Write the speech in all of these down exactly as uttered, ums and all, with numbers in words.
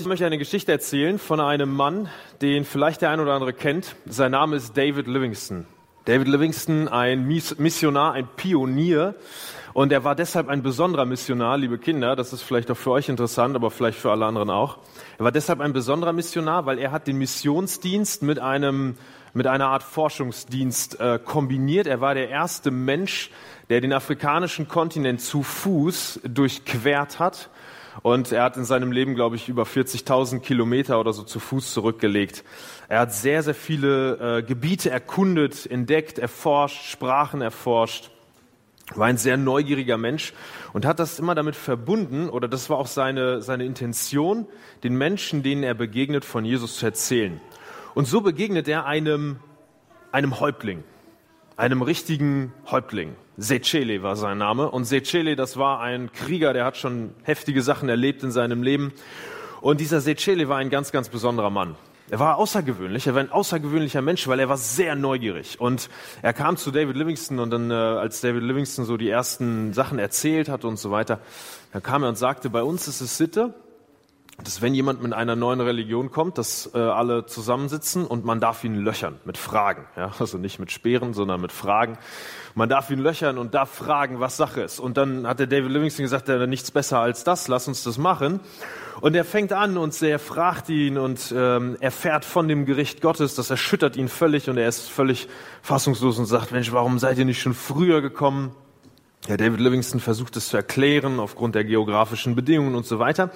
möchte eine Geschichte erzählen von einem Mann, den vielleicht der ein oder andere kennt. Sein Name ist David Livingstone. David Livingstone, ein Missionar, ein Pionier. Und er war deshalb ein besonderer Missionar, liebe Kinder. Das ist vielleicht auch für euch interessant, aber vielleicht für alle anderen auch. Er war deshalb ein besonderer Missionar, weil er hat den Missionsdienst mit einem mit einer Art Forschungsdienst äh, kombiniert. Er war der erste Mensch, der den afrikanischen Kontinent zu Fuß durchquert hat. Und er hat in seinem Leben, glaube ich, über vierzigtausend Kilometer oder so zu Fuß zurückgelegt. Er hat sehr, sehr viele äh, Gebiete erkundet, entdeckt, erforscht, Sprachen erforscht. War ein sehr neugieriger Mensch und hat das immer damit verbunden, oder das war auch seine, seine Intention, den Menschen, denen er begegnet, von Jesus zu erzählen. Und so begegnet er einem, einem Häuptling, einem richtigen Häuptling. Sechele war sein Name. Und Sechele, das war ein Krieger, der hat schon heftige Sachen erlebt in seinem Leben. Und dieser Sechele war ein ganz, ganz besonderer Mann. Er war außergewöhnlich, er war ein außergewöhnlicher Mensch, weil er war sehr neugierig. Und er kam zu David Livingstone und dann, äh, als David Livingstone so die ersten Sachen erzählt hat und so weiter, dann kam er und sagte, bei uns ist es Sitte, dass wenn jemand mit einer neuen Religion kommt, dass äh, alle zusammensitzen und man darf ihn löchern mit Fragen. Ja? Also nicht mit Speeren, sondern mit Fragen. Man darf ihn löchern und darf fragen, was Sache ist. Und dann hat der David Livingstone gesagt, er hat nichts besser als das, lass uns das machen. Und er fängt an und er fragt ihn und ähm, erfährt von dem Gericht Gottes, das erschüttert ihn völlig und er ist völlig fassungslos und sagt, Mensch, warum seid ihr nicht schon früher gekommen? Ja, David Livingstone versucht es zu erklären aufgrund der geografischen Bedingungen und so weiter.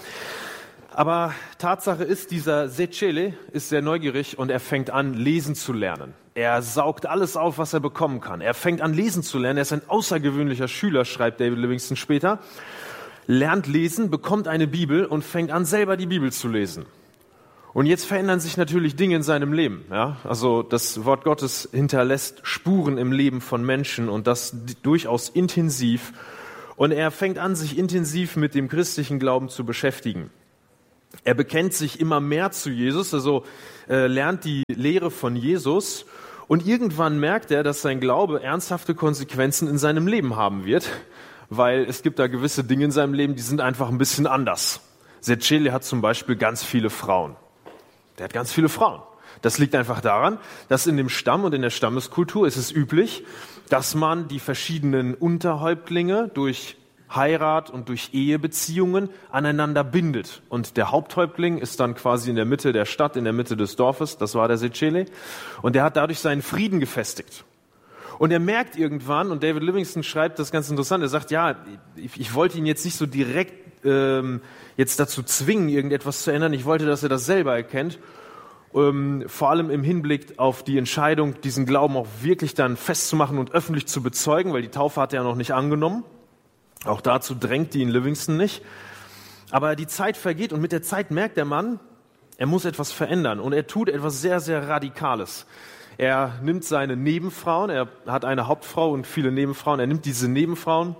Aber Tatsache ist, dieser Sechele ist sehr neugierig und er fängt an, lesen zu lernen. Er saugt alles auf, was er bekommen kann. Er fängt an, lesen zu lernen. Er ist ein außergewöhnlicher Schüler, schreibt David Livingstone später. Lernt lesen, bekommt eine Bibel und fängt an, selber die Bibel zu lesen. Und jetzt verändern sich natürlich Dinge in seinem Leben. Ja? Also das Wort Gottes hinterlässt Spuren im Leben von Menschen und das durchaus intensiv. Und er fängt an, sich intensiv mit dem christlichen Glauben zu beschäftigen. Er bekennt sich immer mehr zu Jesus, also äh, lernt die Lehre von Jesus und irgendwann merkt er, dass sein Glaube ernsthafte Konsequenzen in seinem Leben haben wird, weil es gibt da gewisse Dinge in seinem Leben, die sind einfach ein bisschen anders. Sechele hat zum Beispiel ganz viele Frauen. Der hat ganz viele Frauen. Das liegt einfach daran, dass in dem Stamm und in der Stammeskultur ist es üblich, dass man die verschiedenen Unterhäuptlinge durch Heirat und durch Ehebeziehungen aneinander bindet. Und der Haupthäuptling ist dann quasi in der Mitte der Stadt, in der Mitte des Dorfes, das war der Sechele, und der hat dadurch seinen Frieden gefestigt. Und er merkt irgendwann, und David Livingstone schreibt das ganz interessant, er sagt, ja, ich, ich wollte ihn jetzt nicht so direkt ähm, jetzt dazu zwingen, irgendetwas zu ändern, ich wollte, dass er das selber erkennt, ähm, vor allem im Hinblick auf die Entscheidung, diesen Glauben auch wirklich dann festzumachen und öffentlich zu bezeugen, weil die Taufe hat er ja noch nicht angenommen. Auch dazu drängt ihn Livingstone nicht. Aber die Zeit vergeht und mit der Zeit merkt der Mann, er muss etwas verändern und er tut etwas sehr, sehr Radikales. Er nimmt seine Nebenfrauen, er hat eine Hauptfrau und viele Nebenfrauen, er nimmt diese Nebenfrauen,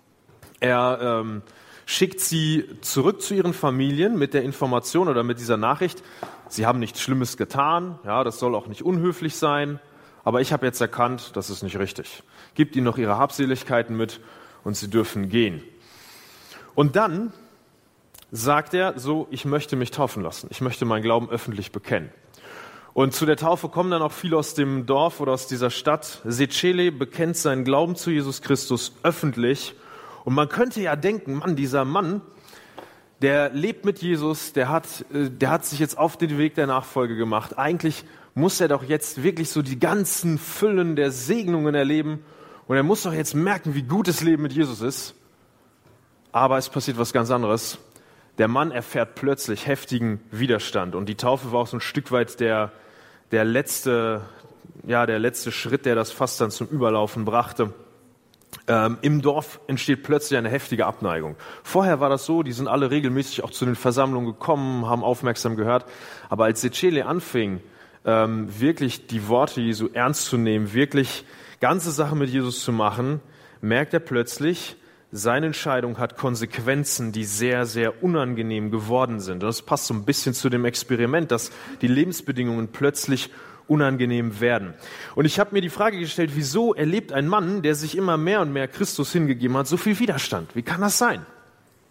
er ähm, schickt sie zurück zu ihren Familien mit der Information oder mit dieser Nachricht, sie haben nichts Schlimmes getan, ja, das soll auch nicht unhöflich sein, aber ich habe jetzt erkannt, das ist nicht richtig. Gibt ihnen noch ihre Habseligkeiten mit und sie dürfen gehen. Und dann sagt er so, ich möchte mich taufen lassen. Ich möchte meinen Glauben öffentlich bekennen. Und zu der Taufe kommen dann auch viele aus dem Dorf oder aus dieser Stadt. Sechele bekennt seinen Glauben zu Jesus Christus öffentlich. Und man könnte ja denken, Mann, dieser Mann, der lebt mit Jesus, der hat, der hat sich jetzt auf den Weg der Nachfolge gemacht. Eigentlich muss er doch jetzt wirklich so die ganzen Füllen der Segnungen erleben. Und er muss doch jetzt merken, wie gut das Leben mit Jesus ist. Aber es passiert was ganz anderes. Der Mann erfährt plötzlich heftigen Widerstand. Und die Taufe war auch so ein Stück weit der, der, letzte, ja, der letzte Schritt, der das Fass dann zum Überlaufen brachte. Ähm, Im Dorf entsteht plötzlich eine heftige Abneigung. Vorher war das so, die sind alle regelmäßig auch zu den Versammlungen gekommen, haben aufmerksam gehört. Aber als Sechele anfing, ähm, wirklich die Worte Jesu ernst zu nehmen, wirklich ganze Sache mit Jesus zu machen, merkt er plötzlich, seine Entscheidung hat Konsequenzen, die sehr, sehr unangenehm geworden sind. Und das passt so ein bisschen zu dem Experiment, dass die Lebensbedingungen plötzlich unangenehm werden. Und ich habe mir die Frage gestellt, wieso erlebt ein Mann, der sich immer mehr und mehr Christus hingegeben hat, so viel Widerstand? Wie kann das sein?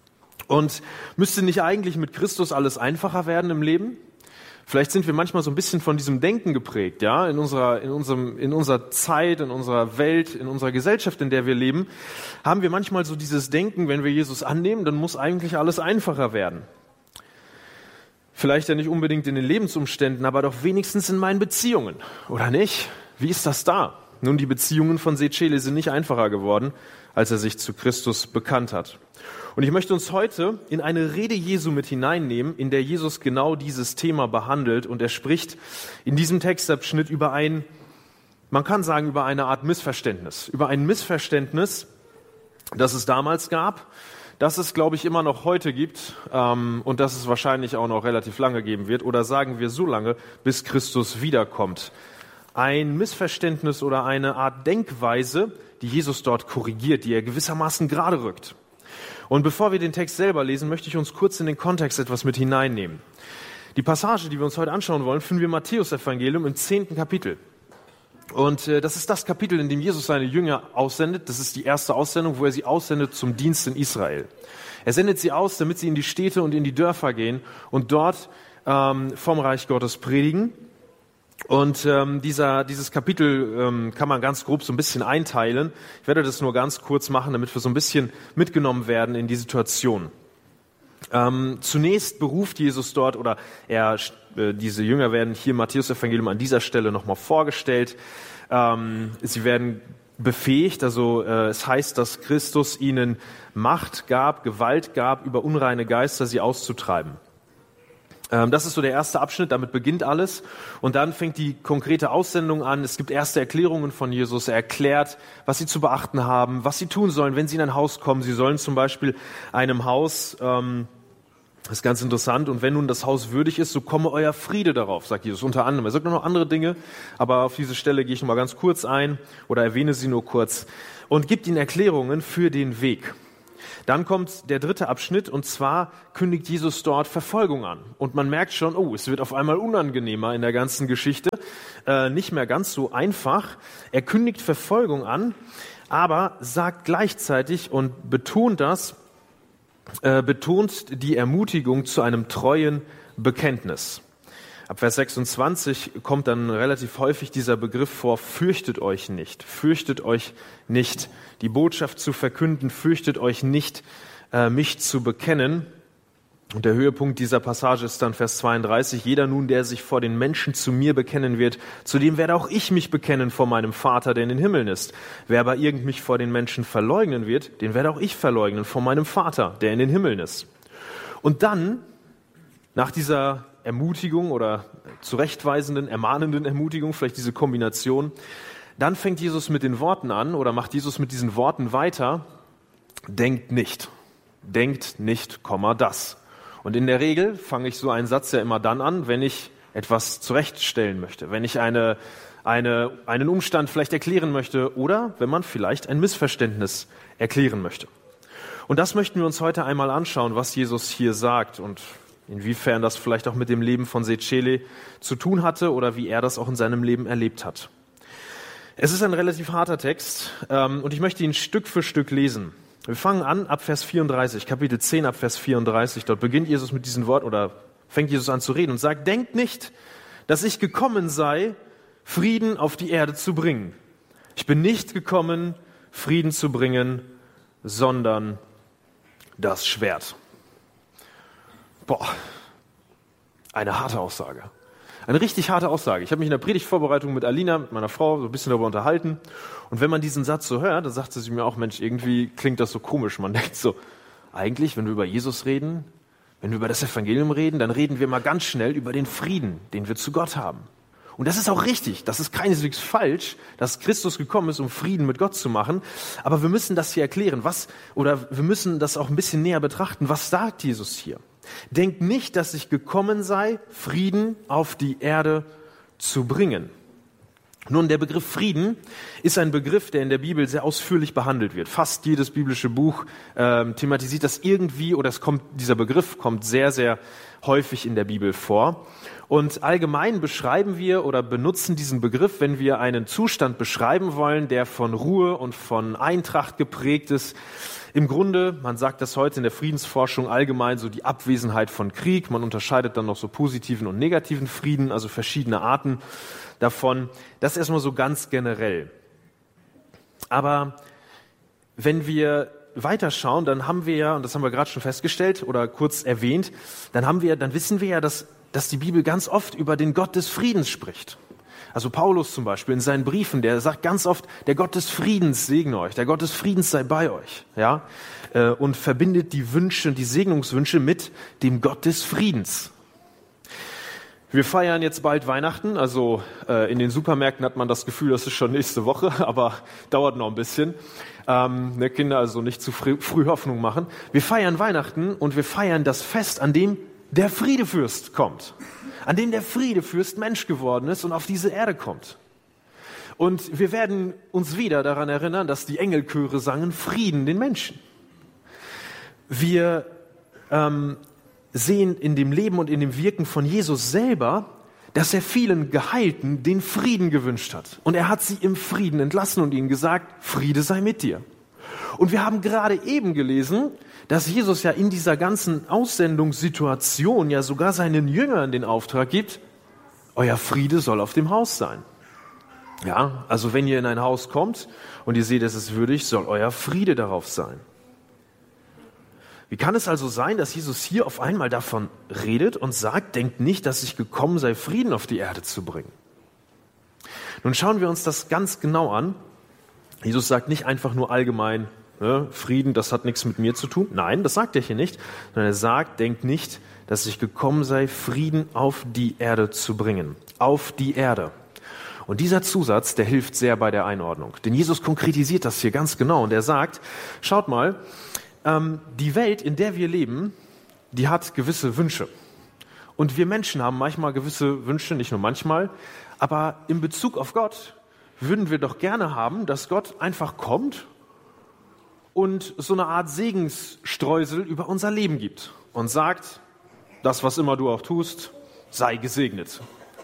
Und müsste nicht eigentlich mit Christus alles einfacher werden im Leben? Vielleicht sind wir manchmal so ein bisschen von diesem Denken geprägt, ja, in unserer, in unserem, in unserer Zeit, in unserer Welt, in unserer Gesellschaft, in der wir leben, haben wir manchmal so dieses Denken, wenn wir Jesus annehmen, dann muss eigentlich alles einfacher werden. Vielleicht ja nicht unbedingt in den Lebensumständen, aber doch wenigstens in meinen Beziehungen, oder nicht? Wie ist das da? Nun, die Beziehungen von Secele sind nicht einfacher geworden, als er sich zu Christus bekannt hat. Und ich möchte uns heute in eine Rede Jesu mit hineinnehmen, in der Jesus genau dieses Thema behandelt. Und er spricht in diesem Textabschnitt über ein, man kann sagen, über eine Art Missverständnis. Über ein Missverständnis, das es damals gab, das es, glaube ich, immer noch heute gibt ähm, und das es wahrscheinlich auch noch relativ lange geben wird. Oder sagen wir so lange, bis Christus wiederkommt. Ein Missverständnis oder eine Art Denkweise, die Jesus dort korrigiert, die er gewissermaßen gerade rückt. Und bevor wir den Text selber lesen, möchte ich uns kurz in den Kontext etwas mit hineinnehmen. Die Passage, die wir uns heute anschauen wollen, finden wir im Matthäus-Evangelium im zehnten Kapitel. Und äh, das ist das Kapitel, in dem Jesus seine Jünger aussendet. Das ist die erste Aussendung, wo er sie aussendet zum Dienst in Israel. Er sendet sie aus, damit sie in die Städte und in die Dörfer gehen und dort ähm, vom Reich Gottes predigen. Und ähm, dieser, dieses Kapitel ähm, kann man ganz grob so ein bisschen einteilen. Ich werde das nur ganz kurz machen, damit wir so ein bisschen mitgenommen werden in die Situation. Ähm, zunächst beruft Jesus dort, oder er, äh, diese Jünger werden hier im Matthäus-Evangelium an dieser Stelle nochmal vorgestellt. Ähm, sie werden befähigt, also äh, es heißt, dass Christus ihnen Macht gab, Gewalt gab, über unreine Geister sie auszutreiben. Das ist so der erste Abschnitt, damit beginnt alles. Und dann fängt die konkrete Aussendung an. Es gibt erste Erklärungen von Jesus. Er erklärt, was sie zu beachten haben, was sie tun sollen, wenn sie in ein Haus kommen. Sie sollen zum Beispiel einem Haus, ähm, das ist ganz interessant, und wenn nun das Haus würdig ist, so komme euer Friede darauf, sagt Jesus unter anderem. Er sagt noch andere Dinge, aber auf diese Stelle gehe ich noch mal ganz kurz ein oder erwähne sie nur kurz und gibt ihnen Erklärungen für den Weg. Dann kommt der dritte Abschnitt, und zwar kündigt Jesus dort Verfolgung an. Und man merkt schon, oh, es wird auf einmal unangenehmer in der ganzen Geschichte, äh, nicht mehr ganz so einfach. Er kündigt Verfolgung an, aber sagt gleichzeitig und betont das, äh, betont die Ermutigung zu einem treuen Bekenntnis. Ab Vers sechsundzwanzig kommt dann relativ häufig dieser Begriff vor, fürchtet euch nicht, fürchtet euch nicht, die Botschaft zu verkünden, fürchtet euch nicht, äh, mich zu bekennen. Und der Höhepunkt dieser Passage ist dann Vers zweiunddreißig, jeder nun, der sich vor den Menschen zu mir bekennen wird, zu dem werde auch ich mich bekennen vor meinem Vater, der in den Himmeln ist. Wer aber irgend mich vor den Menschen verleugnen wird, den werde auch ich verleugnen vor meinem Vater, der in den Himmeln ist. Und dann, nach dieser Ermutigung oder zurechtweisenden, ermahnenden Ermutigung, vielleicht diese Kombination. Dann fängt Jesus mit den Worten an oder macht Jesus mit diesen Worten weiter. Denkt nicht. Denkt nicht, Komma, das. Und in der Regel fange ich so einen Satz ja immer dann an, wenn ich etwas zurechtstellen möchte, wenn ich eine, eine, einen Umstand vielleicht erklären möchte oder wenn man vielleicht ein Missverständnis erklären möchte. Und das möchten wir uns heute einmal anschauen, was Jesus hier sagt und inwiefern das vielleicht auch mit dem Leben von Secele zu tun hatte oder wie er das auch in seinem Leben erlebt hat. Es ist ein relativ harter Text ähm, und ich möchte ihn Stück für Stück lesen. Wir fangen an ab Vers vierunddreißig, Kapitel zehn ab Vers vierunddreißig. Dort beginnt Jesus mit diesen Worten oder fängt Jesus an zu reden und sagt, denkt nicht, dass ich gekommen sei, Frieden auf die Erde zu bringen. Ich bin nicht gekommen, Frieden zu bringen, sondern das Schwert. Boah, eine harte Aussage. Eine richtig harte Aussage. Ich habe mich in der Predigtvorbereitung mit Alina, mit meiner Frau, so ein bisschen darüber unterhalten. Und wenn man diesen Satz so hört, dann sagte sie mir auch, Mensch, irgendwie klingt das so komisch. Man denkt so, eigentlich, wenn wir über Jesus reden, wenn wir über das Evangelium reden, dann reden wir mal ganz schnell über den Frieden, den wir zu Gott haben. Und das ist auch richtig. Das ist keineswegs falsch, dass Christus gekommen ist, um Frieden mit Gott zu machen. Aber wir müssen das hier erklären. Was, oder wir müssen das auch ein bisschen näher betrachten. Was sagt Jesus hier? Denkt nicht, dass ich gekommen sei, Frieden auf die Erde zu bringen. Nun, der Begriff Frieden ist ein Begriff, der in der Bibel sehr ausführlich behandelt wird. Fast jedes biblische Buch ähm, thematisiert das irgendwie, oder es kommt, dieser Begriff kommt sehr, sehr häufig in der Bibel vor. Und allgemein beschreiben wir oder benutzen diesen Begriff, wenn wir einen Zustand beschreiben wollen, der von Ruhe und von Eintracht geprägt ist, Im Grunde, man sagt das heute in der Friedensforschung allgemein, so die Abwesenheit von Krieg. Man unterscheidet dann noch so positiven und negativen Frieden, also verschiedene Arten davon. Das erstmal so ganz generell. Aber wenn wir weiterschauen, dann haben wir ja, und das haben wir gerade schon festgestellt oder kurz erwähnt, dann haben wir, dann wissen wir ja, dass, dass die Bibel ganz oft über den Gott des Friedens spricht. Also Paulus zum Beispiel in seinen Briefen, der sagt ganz oft, der Gott des Friedens segne euch, der Gott des Friedens sei bei euch, ja, und verbindet die Wünsche und die Segnungswünsche mit dem Gott des Friedens. Wir feiern jetzt bald Weihnachten, also äh, in den Supermärkten hat man das Gefühl, das ist schon nächste Woche, aber dauert noch ein bisschen. Ähm, ne, Kinder also nicht zu früh, früh Hoffnung machen. Wir feiern Weihnachten und wir feiern das Fest, an dem der Friedefürst kommt. An dem der Friedefürst Mensch geworden ist und auf diese Erde kommt. Und wir werden uns wieder daran erinnern, dass die Engelchöre sangen Frieden den Menschen. Wir ähm, sehen in dem Leben und in dem Wirken von Jesus selber, dass er vielen Geheilten den Frieden gewünscht hat. Und er hat sie im Frieden entlassen und ihnen gesagt, Friede sei mit dir. Und wir haben gerade eben gelesen, dass Jesus ja in dieser ganzen Aussendungssituation ja sogar seinen Jüngern den Auftrag gibt, euer Friede soll auf dem Haus sein. Ja, also wenn ihr in ein Haus kommt und ihr seht, es ist würdig, soll euer Friede darauf sein. Wie kann es also sein, dass Jesus hier auf einmal davon redet und sagt, denkt nicht, dass ich gekommen sei, Frieden auf die Erde zu bringen? Nun schauen wir uns das ganz genau an. Jesus sagt nicht einfach nur allgemein, ne, Frieden, das hat nichts mit mir zu tun. Nein, das sagt er hier nicht, sondern er sagt, denkt nicht, dass ich gekommen sei, Frieden auf die Erde zu bringen. Auf die Erde. Und dieser Zusatz, der hilft sehr bei der Einordnung. Denn Jesus konkretisiert das hier ganz genau und er sagt, schaut mal, ähm, die Welt, in der wir leben, die hat gewisse Wünsche. Und wir Menschen haben manchmal gewisse Wünsche, nicht nur manchmal, aber in Bezug auf Gott würden wir doch gerne haben, dass Gott einfach kommt und so eine Art Segensstreusel über unser Leben gibt und sagt, das, was immer du auch tust, sei gesegnet.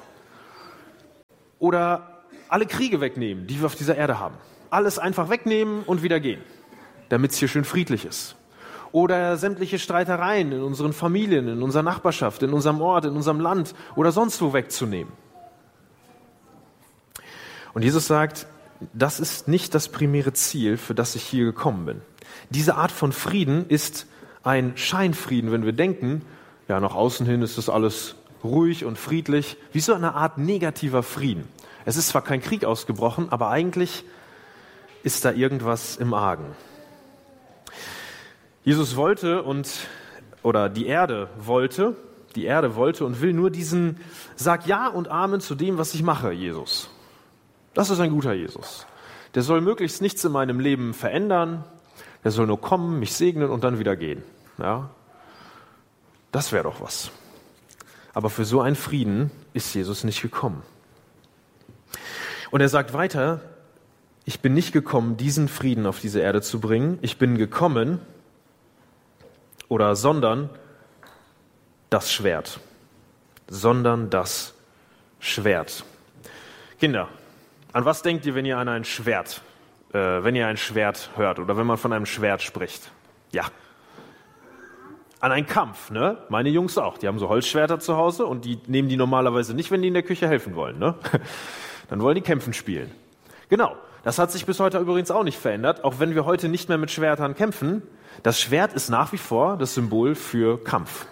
Oder alle Kriege wegnehmen, die wir auf dieser Erde haben. Alles einfach wegnehmen und wieder gehen, damit es hier schön friedlich ist. Oder sämtliche Streitereien in unseren Familien, in unserer Nachbarschaft, in unserem Ort, in unserem Land oder sonst wo wegzunehmen. Und Jesus sagt, das ist nicht das primäre Ziel, für das ich hier gekommen bin. Diese Art von Frieden ist ein Scheinfrieden, wenn wir denken, ja, nach außen hin ist das alles ruhig und friedlich, wie so eine Art negativer Frieden. Es ist zwar kein Krieg ausgebrochen, aber eigentlich ist da irgendwas im Argen. Jesus wollte und, oder die Erde wollte, die Erde wollte und will nur diesen, sag Ja und Amen zu dem, was ich mache, Jesus. Das ist ein guter Jesus. Der soll möglichst nichts in meinem Leben verändern. Der soll nur kommen, mich segnen und dann wieder gehen. Ja? Das wäre doch was. Aber für so einen Frieden ist Jesus nicht gekommen. Und er sagt weiter, ich bin nicht gekommen, diesen Frieden auf diese Erde zu bringen. Ich bin gekommen, oder sondern das Schwert. Sondern das Schwert. Kinder, an was denkt ihr, wenn ihr an ein Schwert, äh, wenn ihr ein Schwert hört oder wenn man von einem Schwert spricht? Ja. An einen Kampf, ne? Meine Jungs auch. Die haben so Holzschwerter zu Hause und die nehmen die normalerweise nicht, wenn die in der Küche helfen wollen, ne? Dann wollen die kämpfen spielen. Genau. Das hat sich bis heute übrigens auch nicht verändert, auch wenn wir heute nicht mehr mit Schwertern kämpfen. Das Schwert ist nach wie vor das Symbol für Kampf.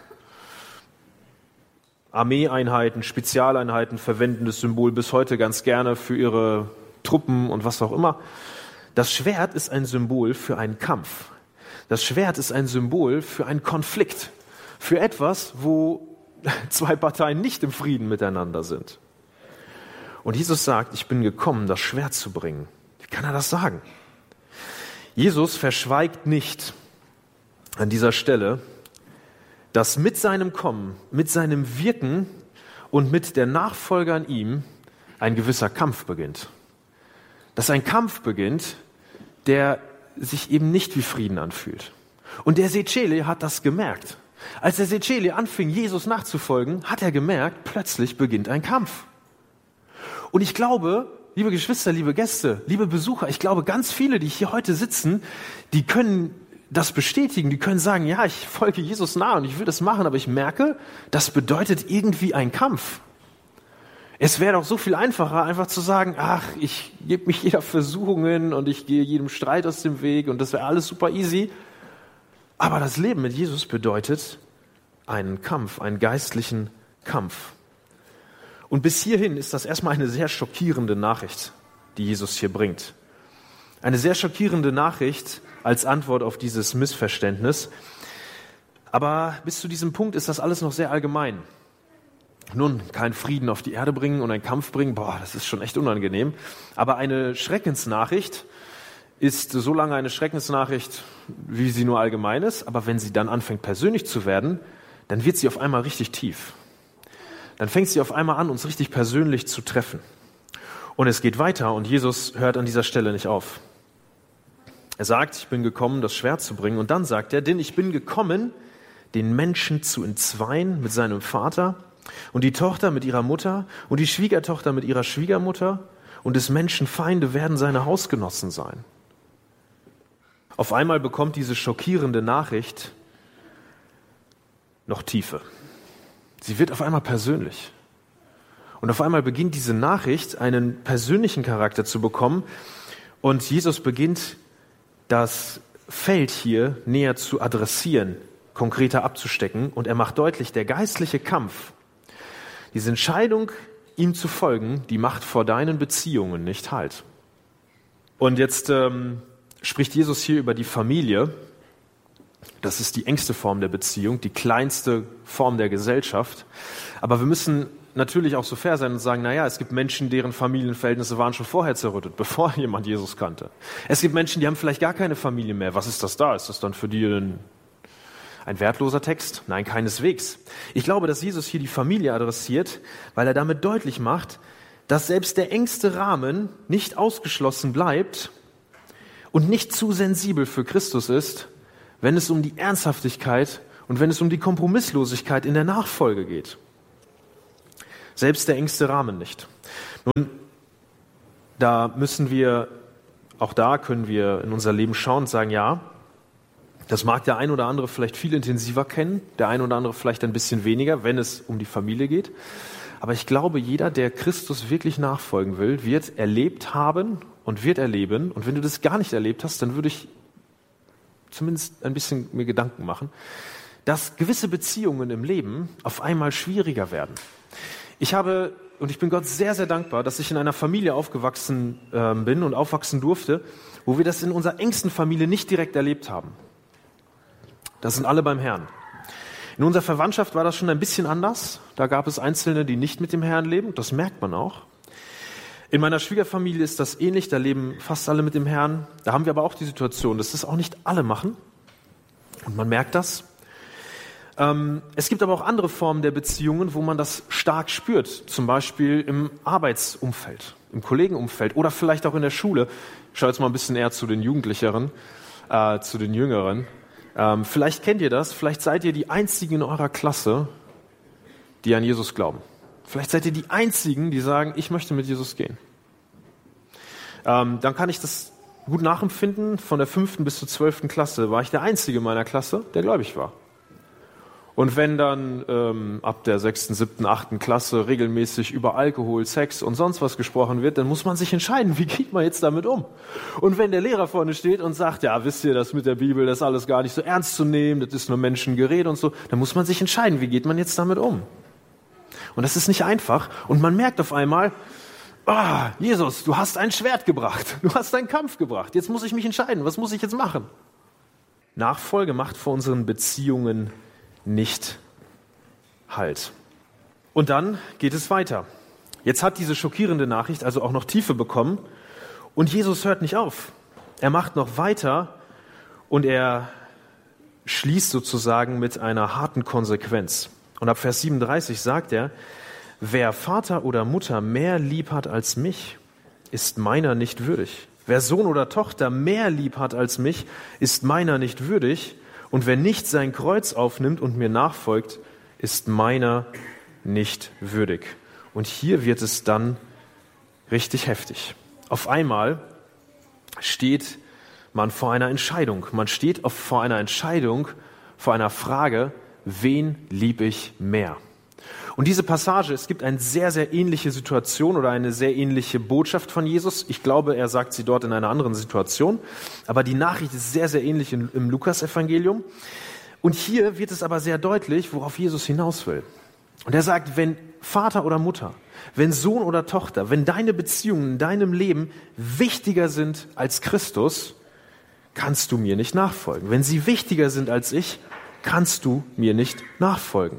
Armeeeinheiten, Spezialeinheiten verwenden das Symbol bis heute ganz gerne für ihre Truppen und was auch immer. Das Schwert ist ein Symbol für einen Kampf. Das Schwert ist ein Symbol für einen Konflikt, für etwas, wo zwei Parteien nicht im Frieden miteinander sind. Und Jesus sagt, ich bin gekommen, das Schwert zu bringen. Wie kann er das sagen? Jesus verschweigt nicht an dieser Stelle, dass mit seinem Kommen, mit seinem Wirken und mit der Nachfolge an ihm ein gewisser Kampf beginnt. Dass ein Kampf beginnt, der sich eben nicht wie Frieden anfühlt. Und der Seceli hat das gemerkt. Als der Seceli anfing, Jesus nachzufolgen, hat er gemerkt, plötzlich beginnt ein Kampf. Und ich glaube, liebe Geschwister, liebe Gäste, liebe Besucher, ich glaube, ganz viele, die hier heute sitzen, die können das bestätigen, die können sagen, ja, ich folge Jesus nach und ich will das machen, aber ich merke, das bedeutet irgendwie einen Kampf. Es wäre doch so viel einfacher, einfach zu sagen, ach, ich gebe mich jeder Versuchungen und ich gehe jedem Streit aus dem Weg und das wäre alles super easy. Aber das Leben mit Jesus bedeutet einen Kampf, einen geistlichen Kampf. Und bis hierhin ist das erstmal eine sehr schockierende Nachricht, die Jesus hier bringt. Eine sehr schockierende Nachricht als Antwort auf dieses Missverständnis. Aber bis zu diesem Punkt ist das alles noch sehr allgemein. Nun, kein Frieden auf die Erde bringen und einen Kampf bringen, boah, das ist schon echt unangenehm. Aber eine Schreckensnachricht ist so lange eine Schreckensnachricht, wie sie nur allgemein ist. Aber wenn sie dann anfängt, persönlich zu werden, dann wird sie auf einmal richtig tief. Dann fängt sie auf einmal an, uns richtig persönlich zu treffen. Und es geht weiter und Jesus hört an dieser Stelle nicht auf. Er sagt, ich bin gekommen, das Schwert zu bringen. Und dann sagt er, denn ich bin gekommen, den Menschen zu entzweien mit seinem Vater und die Tochter mit ihrer Mutter und die Schwiegertochter mit ihrer Schwiegermutter und des Menschen Feinde werden seine Hausgenossen sein. Auf einmal bekommt diese schockierende Nachricht noch Tiefe. Sie wird auf einmal persönlich. Und auf einmal beginnt diese Nachricht, einen persönlichen Charakter zu bekommen. Und Jesus beginnt, das Feld hier näher zu adressieren, konkreter abzustecken. Und er macht deutlich, der geistliche Kampf, diese Entscheidung, ihm zu folgen, die macht vor deinen Beziehungen nicht Halt. Und jetzt ähm, spricht Jesus hier über die Familie. Das ist die engste Form der Beziehung, die kleinste Form der Gesellschaft. Aber wir müssen natürlich auch so fair sein und sagen, naja, es gibt Menschen, deren Familienverhältnisse waren schon vorher zerrüttet, bevor jemand Jesus kannte. Es gibt Menschen, die haben vielleicht gar keine Familie mehr. Was ist das da? Ist das dann für die ein, ein wertloser Text? Nein, keineswegs. Ich glaube, dass Jesus hier die Familie adressiert, weil er damit deutlich macht, dass selbst der engste Rahmen nicht ausgeschlossen bleibt und nicht zu sensibel für Christus ist, wenn es um die Ernsthaftigkeit und wenn es um die Kompromisslosigkeit in der Nachfolge geht. Selbst der engste Rahmen nicht. Nun, da müssen wir, auch da können wir in unser Leben schauen und sagen, ja, das mag der ein oder andere vielleicht viel intensiver kennen, der ein oder andere vielleicht ein bisschen weniger, wenn es um die Familie geht. Aber ich glaube, jeder, der Christus wirklich nachfolgen will, wird erlebt haben und wird erleben. Und wenn du das gar nicht erlebt hast, dann würde ich zumindest ein bisschen mir Gedanken machen, dass gewisse Beziehungen im Leben auf einmal schwieriger werden. Ich habe, und ich bin Gott sehr, sehr dankbar, dass ich in einer Familie aufgewachsen äh, bin und aufwachsen durfte, wo wir das in unserer engsten Familie nicht direkt erlebt haben. Das sind alle beim Herrn. In unserer Verwandtschaft war das schon ein bisschen anders. Da gab es Einzelne, die nicht mit dem Herrn leben. Das merkt man auch. In meiner Schwiegerfamilie ist das ähnlich. Da leben fast alle mit dem Herrn. Da haben wir aber auch die Situation, dass das auch nicht alle machen. Und man merkt das. Es gibt aber auch andere Formen der Beziehungen, wo man das stark spürt. Zum Beispiel im Arbeitsumfeld, im Kollegenumfeld oder vielleicht auch in der Schule. Ich schaue jetzt mal ein bisschen eher zu den Jugendlicheren, äh, zu den Jüngeren. Ähm, vielleicht kennt ihr das, vielleicht seid ihr die Einzigen in eurer Klasse, die an Jesus glauben. Vielleicht seid ihr die Einzigen, die sagen, ich möchte mit Jesus gehen. Ähm, dann kann ich das gut nachempfinden. Von der fünften bis zur zwölften Klasse war ich der Einzige in meiner Klasse, der gläubig war. Und wenn dann ähm, ab der sechsten, siebten, achten Klasse regelmäßig über Alkohol, Sex und sonst was gesprochen wird, dann muss man sich entscheiden, wie geht man jetzt damit um? Und wenn der Lehrer vorne steht und sagt, ja, wisst ihr, das mit der Bibel, das ist alles gar nicht so ernst zu nehmen, das ist nur Menschengerede und so, dann muss man sich entscheiden, wie geht man jetzt damit um? Und das ist nicht einfach. Und man merkt auf einmal, ah, Jesus, du hast ein Schwert gebracht, du hast einen Kampf gebracht, jetzt muss ich mich entscheiden, was muss ich jetzt machen? Nachfolge macht vor unseren Beziehungen nicht Halt. Und dann geht es weiter. Jetzt hat diese schockierende Nachricht also auch noch Tiefe bekommen und Jesus hört nicht auf. Er macht noch weiter und er schließt sozusagen mit einer harten Konsequenz. Und ab Vers siebenunddreißig sagt er, wer Vater oder Mutter mehr lieb hat als mich, ist meiner nicht würdig. Wer Sohn oder Tochter mehr lieb hat als mich, ist meiner nicht würdig. Und wer nicht sein Kreuz aufnimmt und mir nachfolgt, ist meiner nicht würdig. Und hier wird es dann richtig heftig. Auf einmal steht man vor einer Entscheidung. Man steht auf, vor einer Entscheidung, vor einer Frage, wen liebe ich mehr? Und diese Passage, es gibt eine sehr, sehr ähnliche Situation oder eine sehr ähnliche Botschaft von Jesus. Ich glaube, er sagt sie dort in einer anderen Situation. Aber die Nachricht ist sehr, sehr ähnlich im, im Lukas-Evangelium. Und hier wird es aber sehr deutlich, worauf Jesus hinaus will. Und er sagt, wenn Vater oder Mutter, wenn Sohn oder Tochter, wenn deine Beziehungen in deinem Leben wichtiger sind als Christus, kannst du mir nicht nachfolgen. Wenn sie wichtiger sind als ich, kannst du mir nicht nachfolgen.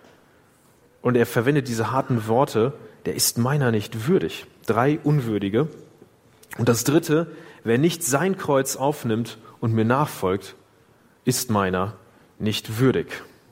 Und er verwendet diese harten Worte, der ist meiner nicht würdig. Drei Unwürdige. Und das dritte, wer nicht sein Kreuz aufnimmt und mir nachfolgt, ist meiner nicht würdig.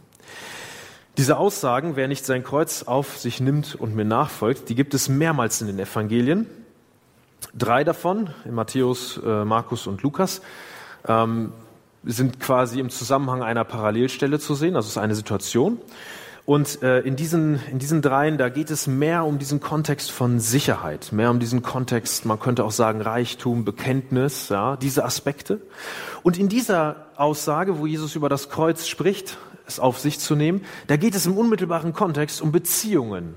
Diese Aussagen, wer nicht sein Kreuz auf sich nimmt und mir nachfolgt, die gibt es mehrmals in den Evangelien. Drei davon, in Matthäus, äh, Markus und Lukas, ähm, sind quasi im Zusammenhang einer Parallelstelle zu sehen, also es ist eine Situation. Und äh, in diesen, in diesen dreien, da geht es mehr um diesen Kontext von Sicherheit, mehr um diesen Kontext, man könnte auch sagen Reichtum, Bekenntnis, ja, diese Aspekte. Und in dieser Aussage, wo Jesus über das Kreuz spricht, es auf sich zu nehmen, da geht es im unmittelbaren Kontext um Beziehungen.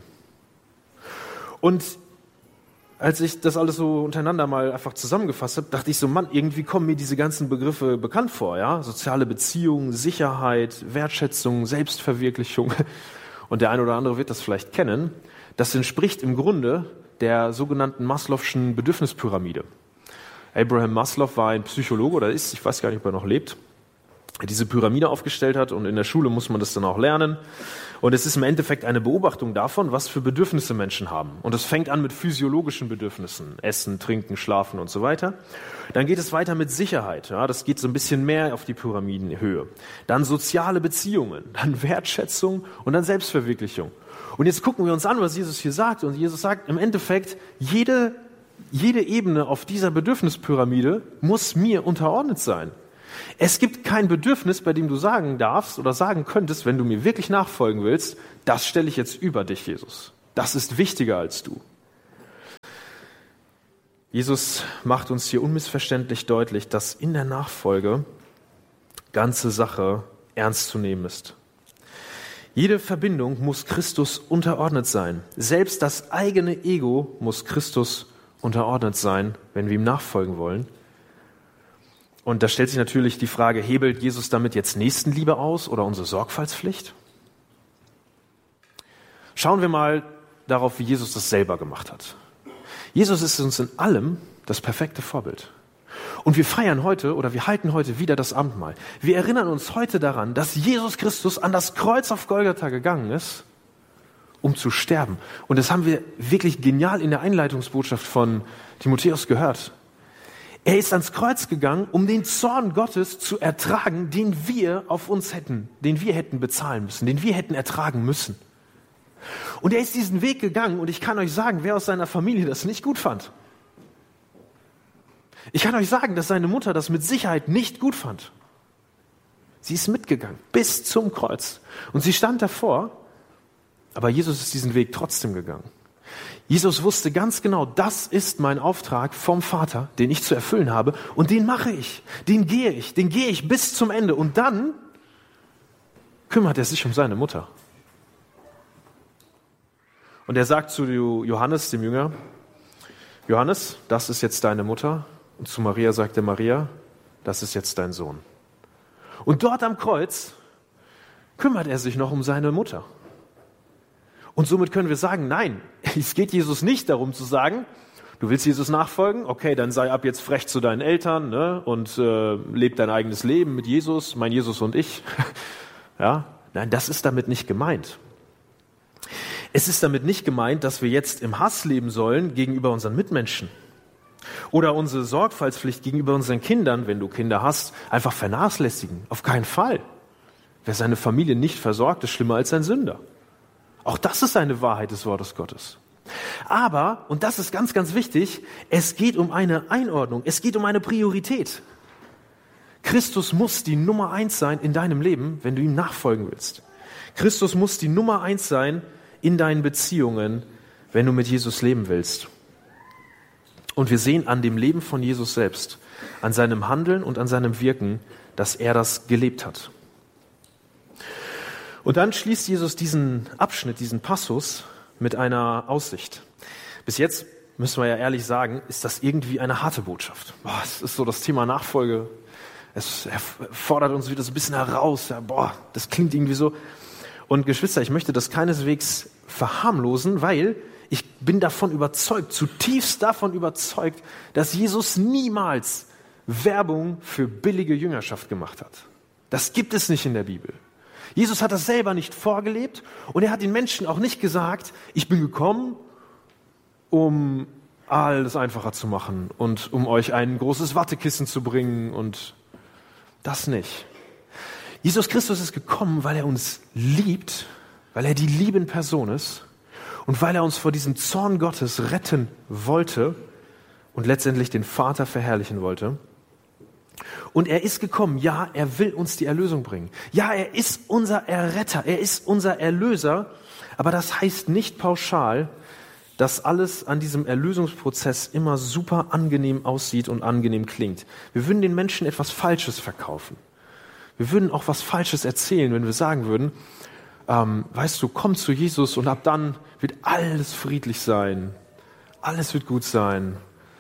Und als ich das alles so untereinander mal einfach zusammengefasst habe, dachte ich so, Mann, irgendwie kommen mir diese ganzen Begriffe bekannt vor, ja? Soziale Beziehungen, Sicherheit, Wertschätzung, Selbstverwirklichung. Und der eine oder andere wird das vielleicht kennen. Das entspricht im Grunde der sogenannten Maslow'schen Bedürfnispyramide. Abraham Maslow war ein Psychologe oder ist, ich weiß gar nicht, ob er noch lebt, der diese Pyramide aufgestellt hat und in der Schule muss man das dann auch lernen. Und es ist im Endeffekt eine Beobachtung davon, was für Bedürfnisse Menschen haben. Und es fängt an mit physiologischen Bedürfnissen, Essen, Trinken, Schlafen und so weiter. Dann geht es weiter mit Sicherheit, ja, das geht so ein bisschen mehr auf die Pyramidenhöhe. Dann soziale Beziehungen, dann Wertschätzung und dann Selbstverwirklichung. Und jetzt gucken wir uns an, was Jesus hier sagt. Und Jesus sagt im Endeffekt, jede, jede Ebene auf dieser Bedürfnispyramide muss mir unterordnet sein. Es gibt kein Bedürfnis, bei dem du sagen darfst oder sagen könntest, wenn du mir wirklich nachfolgen willst, das stelle ich jetzt über dich, Jesus. Das ist wichtiger als du. Jesus macht uns hier unmissverständlich deutlich, dass in der Nachfolge ganze Sache ernst zu nehmen ist. Jede Verbindung muss Christus unterordnet sein. Selbst das eigene Ego muss Christus unterordnet sein, wenn wir ihm nachfolgen wollen. Und da stellt sich natürlich die Frage, hebelt Jesus damit jetzt Nächstenliebe aus oder unsere Sorgfaltspflicht? Schauen wir mal darauf, wie Jesus das selber gemacht hat. Jesus ist uns in allem das perfekte Vorbild. Und wir feiern heute oder wir halten heute wieder das Abendmahl. Wir erinnern uns heute daran, dass Jesus Christus an das Kreuz auf Golgatha gegangen ist, um zu sterben. Und das haben wir wirklich genial in der Einleitungsbotschaft von Timotheus gehört. Er ist ans Kreuz gegangen, um den Zorn Gottes zu ertragen, den wir auf uns hätten, den wir hätten bezahlen müssen, den wir hätten ertragen müssen. Und er ist diesen Weg gegangen und ich kann euch sagen, wer aus seiner Familie das nicht gut fand. Ich kann euch sagen, dass seine Mutter das mit Sicherheit nicht gut fand. Sie ist mitgegangen bis zum Kreuz und sie stand davor, aber Jesus ist diesen Weg trotzdem gegangen. Jesus wusste ganz genau, das ist mein Auftrag vom Vater, den ich zu erfüllen habe und den mache ich, den gehe ich, den gehe ich bis zum Ende und dann kümmert er sich um seine Mutter. Und er sagt zu Johannes, dem Jünger, Johannes, das ist jetzt deine Mutter. Und zu Maria sagt er, Maria, das ist jetzt dein Sohn. Und dort am Kreuz kümmert er sich noch um seine Mutter. Und somit können wir sagen, nein, es geht Jesus nicht darum zu sagen, du willst Jesus nachfolgen, okay, dann sei ab jetzt frech zu deinen Eltern, ne, und äh, leb dein eigenes Leben mit Jesus, mein Jesus und ich. Ja, nein, das ist damit nicht gemeint. Es ist damit nicht gemeint, dass wir jetzt im Hass leben sollen gegenüber unseren Mitmenschen oder unsere Sorgfaltspflicht gegenüber unseren Kindern, wenn du Kinder hast, einfach vernachlässigen. Auf keinen Fall. Wer seine Familie nicht versorgt, ist schlimmer als ein Sünder. Auch das ist eine Wahrheit des Wortes Gottes. Aber, und das ist ganz, ganz wichtig, es geht um eine Einordnung, es geht um eine Priorität. Christus muss die Nummer eins sein in deinem Leben, wenn du ihm nachfolgen willst. Christus muss die Nummer eins sein in deinen Beziehungen, wenn du mit Jesus leben willst. Und wir sehen an dem Leben von Jesus selbst, an seinem Handeln und an seinem Wirken, dass er das gelebt hat. Und dann schließt Jesus diesen Abschnitt, diesen Passus mit einer Aussicht. Bis jetzt, müssen wir ja ehrlich sagen, ist das irgendwie eine harte Botschaft. Boah, es ist so das Thema Nachfolge. Es fordert uns wieder so ein bisschen heraus. Ja, boah, das klingt irgendwie so. Und Geschwister, ich möchte das keineswegs verharmlosen, weil ich bin davon überzeugt, zutiefst davon überzeugt, dass Jesus niemals Werbung für billige Jüngerschaft gemacht hat. Das gibt es nicht in der Bibel. Jesus hat das selber nicht vorgelebt und er hat den Menschen auch nicht gesagt, ich bin gekommen, um alles einfacher zu machen und um euch ein großes Wattekissen zu bringen und das nicht. Jesus Christus ist gekommen, weil er uns liebt, weil er die Liebe in Person ist und weil er uns vor diesem Zorn Gottes retten wollte und letztendlich den Vater verherrlichen wollte. Und er ist gekommen, ja, er will uns die Erlösung bringen. Ja, er ist unser Erretter, er ist unser Erlöser, aber das heißt nicht pauschal, dass alles an diesem Erlösungsprozess immer super angenehm aussieht und angenehm klingt. Wir würden den Menschen etwas Falsches verkaufen. Wir würden auch was Falsches erzählen, wenn wir sagen würden, ähm, weißt du, komm zu Jesus und ab dann wird alles friedlich sein, alles wird gut sein.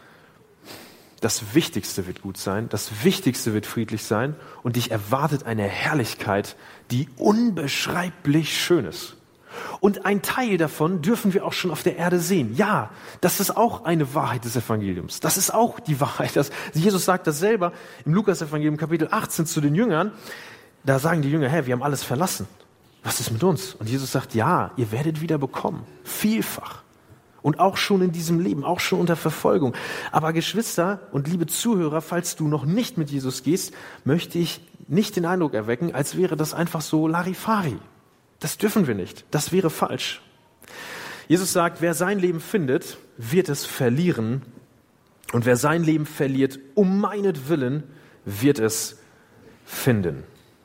Das Wichtigste wird gut sein, das Wichtigste wird friedlich sein und dich erwartet eine Herrlichkeit, die unbeschreiblich schön ist. Und ein Teil davon dürfen wir auch schon auf der Erde sehen. Ja, das ist auch eine Wahrheit des Evangeliums. Das ist auch die Wahrheit. Dass Jesus sagt das selber im Lukas-Evangelium Kapitel achtzehn zu den Jüngern. Da sagen die Jünger, hey, wir haben alles verlassen. Was ist mit uns? Und Jesus sagt, ja, ihr werdet wieder bekommen. Vielfach. Und auch schon in diesem Leben, auch schon unter Verfolgung. Aber Geschwister und liebe Zuhörer, falls du noch nicht mit Jesus gehst, möchte ich nicht den Eindruck erwecken, als wäre das einfach so Larifari. Das dürfen wir nicht. Das wäre falsch. Jesus sagt, wer sein Leben findet, wird es verlieren. Und wer sein Leben verliert, um meinetwillen, wird es finden.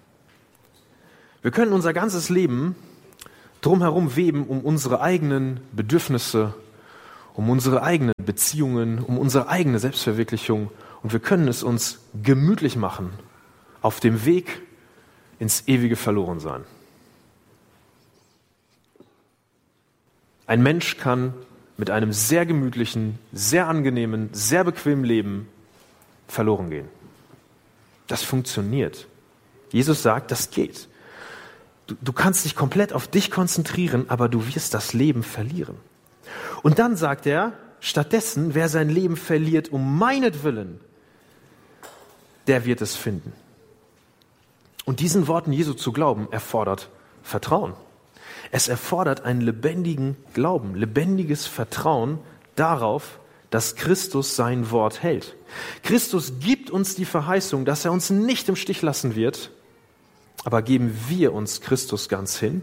Wir können unser ganzes Leben drumherum weben, um unsere eigenen Bedürfnisse, um unsere eigenen Beziehungen, um unsere eigene Selbstverwirklichung. Und wir können es uns gemütlich machen auf dem Weg ins ewige Verlorensein. Ein Mensch kann mit einem sehr gemütlichen, sehr angenehmen, sehr bequemen Leben verloren gehen. Das funktioniert. Jesus sagt, das geht. Du, du kannst dich komplett auf dich konzentrieren, aber du wirst das Leben verlieren. Und dann sagt er, stattdessen, wer sein Leben verliert um meinetwillen, der wird es finden. Und diesen Worten Jesu zu glauben, erfordert Vertrauen. Es erfordert einen lebendigen Glauben, lebendiges Vertrauen darauf, dass Christus sein Wort hält. Christus gibt uns die Verheißung, dass er uns nicht im Stich lassen wird, aber geben wir uns Christus ganz hin?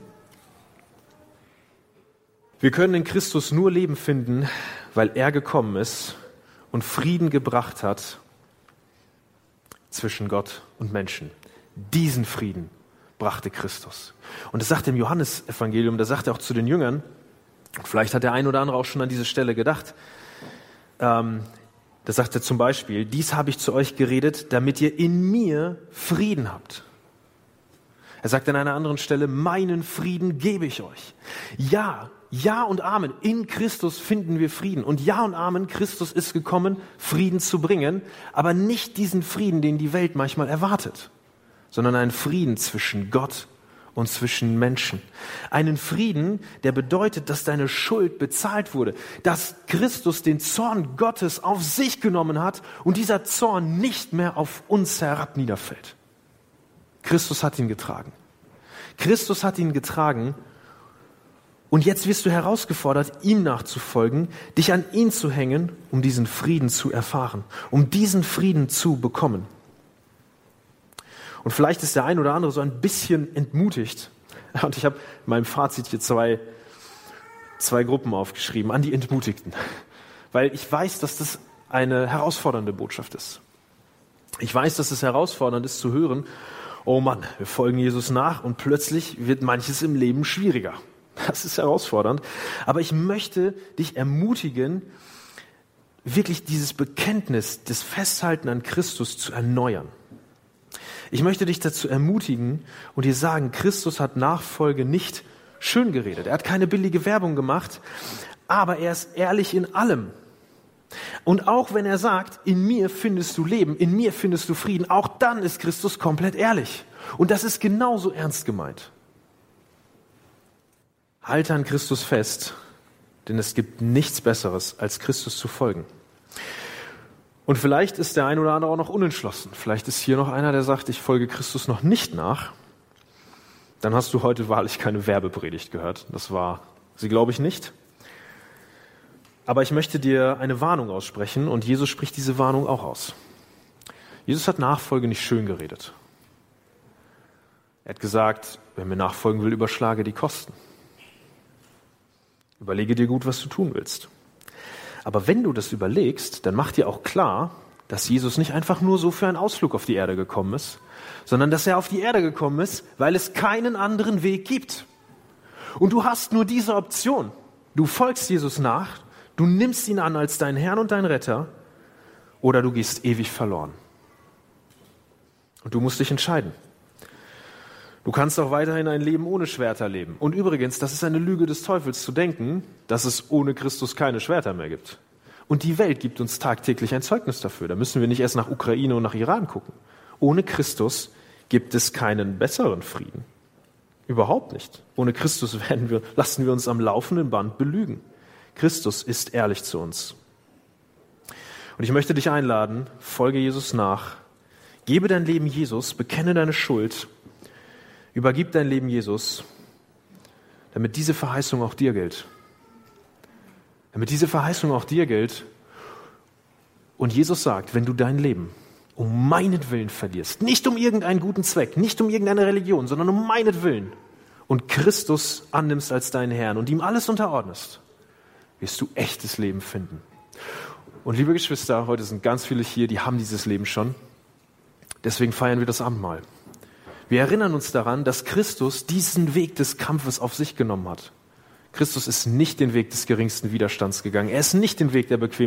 Wir können in Christus nur Leben finden, weil er gekommen ist und Frieden gebracht hat zwischen Gott und Menschen. Diesen Frieden brachte Christus. Und das sagt er im Johannesevangelium, da sagt er auch zu den Jüngern, vielleicht hat der ein oder andere auch schon an diese Stelle gedacht, ähm, da sagt er zum Beispiel, dies habe ich zu euch geredet, damit ihr in mir Frieden habt. Er sagt an einer anderen Stelle, meinen Frieden gebe ich euch. Ja, ja und Amen, in Christus finden wir Frieden. Und ja und Amen, Christus ist gekommen, Frieden zu bringen, aber nicht diesen Frieden, den die Welt manchmal erwartet, sondern einen Frieden zwischen Gott und zwischen Menschen. Einen Frieden, der bedeutet, dass deine Schuld bezahlt wurde, dass Christus den Zorn Gottes auf sich genommen hat und dieser Zorn nicht mehr auf uns herab niederfällt. Christus hat ihn getragen. Christus hat ihn getragen und jetzt wirst du herausgefordert, ihm nachzufolgen, dich an ihn zu hängen, um diesen Frieden zu erfahren, um diesen Frieden zu bekommen. Und vielleicht ist der ein oder andere so ein bisschen entmutigt. Und ich habe in meinem Fazit hier zwei, zwei Gruppen aufgeschrieben, an die Entmutigten. Weil ich weiß, dass das eine herausfordernde Botschaft ist. Ich weiß, dass es herausfordernd ist zu hören, oh Mann, wir folgen Jesus nach und plötzlich wird manches im Leben schwieriger. Das ist herausfordernd. Aber ich möchte dich ermutigen, wirklich dieses Bekenntnis, das Festhalten an Christus zu erneuern. Ich möchte dich dazu ermutigen und dir sagen, Christus hat Nachfolge nicht schön geredet. Er hat keine billige Werbung gemacht, aber er ist ehrlich in allem. Und auch wenn er sagt, in mir findest du Leben, in mir findest du Frieden, auch dann ist Christus komplett ehrlich. Und das ist genauso ernst gemeint. Halte an Christus fest, denn es gibt nichts Besseres, als Christus zu folgen. Und vielleicht ist der ein oder andere auch noch unentschlossen. Vielleicht ist hier noch einer, der sagt, ich folge Christus noch nicht nach. Dann hast du heute wahrlich keine Werbepredigt gehört. Das war sie, glaube ich, nicht. Aber ich möchte dir eine Warnung aussprechen und Jesus spricht diese Warnung auch aus. Jesus hat Nachfolge nicht schön geredet. Er hat gesagt, wer mir nachfolgen will, überschlage die Kosten. Überlege dir gut, was du tun willst. Aber wenn du das überlegst, dann mach dir auch klar, dass Jesus nicht einfach nur so für einen Ausflug auf die Erde gekommen ist, sondern dass er auf die Erde gekommen ist, weil es keinen anderen Weg gibt. Und du hast nur diese Option. Du folgst Jesus nach, du nimmst ihn an als deinen Herrn und deinen Retter, oder du gehst ewig verloren. Und du musst dich entscheiden. Du kannst auch weiterhin ein Leben ohne Schwerter leben. Und übrigens, das ist eine Lüge des Teufels zu denken, dass es ohne Christus keine Schwerter mehr gibt. Und die Welt gibt uns tagtäglich ein Zeugnis dafür. Da müssen wir nicht erst nach Ukraine und nach Iran gucken. Ohne Christus gibt es keinen besseren Frieden. Überhaupt nicht. Ohne Christus werden wir, lassen wir uns am laufenden Band belügen. Christus ist ehrlich zu uns. Und ich möchte dich einladen, folge Jesus nach. Gebe dein Leben Jesus, bekenne deine Schuld. Übergib dein Leben Jesus, damit diese Verheißung auch dir gilt. Damit diese Verheißung auch dir gilt. Und Jesus sagt, wenn du dein Leben um meinetwillen verlierst, nicht um irgendeinen guten Zweck, nicht um irgendeine Religion, sondern um meinetwillen und Christus annimmst als deinen Herrn und ihm alles unterordnest, wirst du echtes Leben finden. Und liebe Geschwister, heute sind ganz viele hier, die haben dieses Leben schon. Deswegen feiern wir das Abendmahl. Wir erinnern uns daran, dass Christus diesen Weg des Kampfes auf sich genommen hat. Christus ist nicht den Weg des geringsten Widerstands gegangen. Er ist nicht den Weg der Bequemlichkeit